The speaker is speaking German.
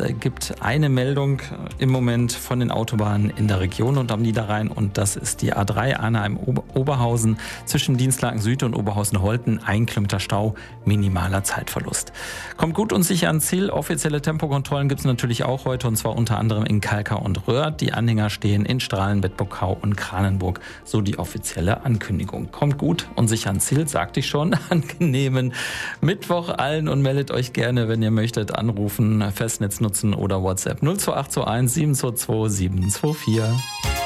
gibt eine Meldung im Moment von den Autobahnen in der Region und am Niederrhein und das ist die A3 Arnheim-Oberhausen zwischen Dienstlaken Süd und Oberhausen-Holten. 1 Kilometer Stau, minimaler Zeitverlust. Kommt gut und sicher ans Ziel. Offizielle Tempokontrollen gibt es natürlich auch heute und zwar unter anderem in Kalkar und Röhr. Die Anhänger stehen in Strahlen, Bedburg-Kau und Kranenburg. So die offizielle Ankündigung. Kommt gut und sicher ans Ziel, sagte ich schon. Angenehmen Mittwoch allen und meldet euch gerne, wenn ihr möchtet, anrufen, Festnetz nutzen oder WhatsApp 02821 722 724.